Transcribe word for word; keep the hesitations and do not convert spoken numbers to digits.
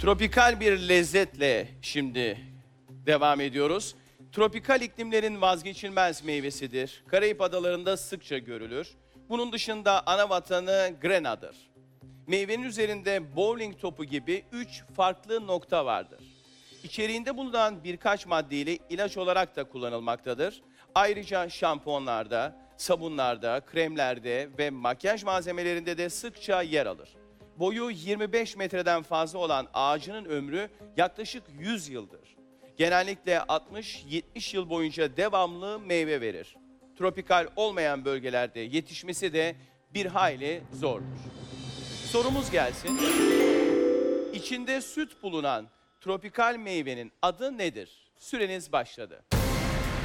Tropikal bir lezzetle şimdi devam ediyoruz. Tropikal iklimlerin vazgeçilmez meyvesidir. Karayip adalarında sıkça görülür. Bunun dışında ana vatanı Grena'dır. Meyvenin üzerinde bowling topu gibi üç farklı nokta vardır. İçeriğinde bulunan birkaç maddeyle ilaç olarak da kullanılmaktadır. Ayrıca şampuanlarda, sabunlarda, kremlerde ve makyaj malzemelerinde de sıkça yer alır. Boyu yirmi beş metreden fazla olan ağacının ömrü yaklaşık yüz yıldır. Genellikle altmış yetmiş yıl boyunca devamlı meyve verir. Tropikal olmayan bölgelerde yetişmesi de bir hayli zordur. Sorumuz gelsin. İçinde süt bulunan tropikal meyvenin adı nedir? Süreniz başladı.